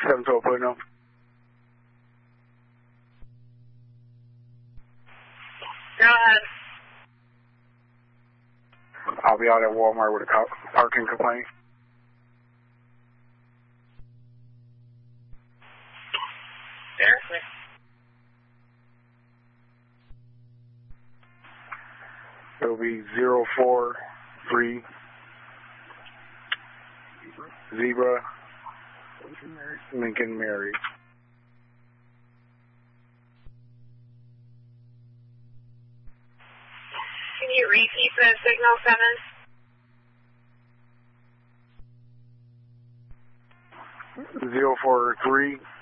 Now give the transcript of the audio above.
712 Plano. Go ahead. I'll be out at Walmart with a parking complaint. Seriously? It'll be 043 Zebra Lincoln Mary. Can you repeat the signal 7? 043